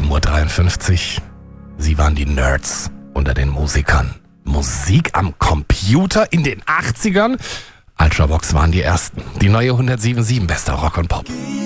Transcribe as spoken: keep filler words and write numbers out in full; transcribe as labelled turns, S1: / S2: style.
S1: sieben Uhr dreiundfünfzig. Sie waren die Nerds unter den Musikern. Musik am Computer in den achtzigern? Ultravox waren die ersten. Die neue hundertsieben Komma sieben, bester Rock und Pop.